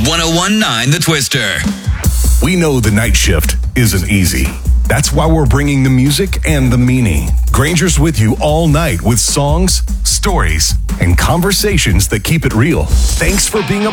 1019 The Twister. We know the night shift isn't easy. That's why we're bringing the music and the meaning. Granger's with you all night with songs, stories, and conversations that keep it real. Thanks for being a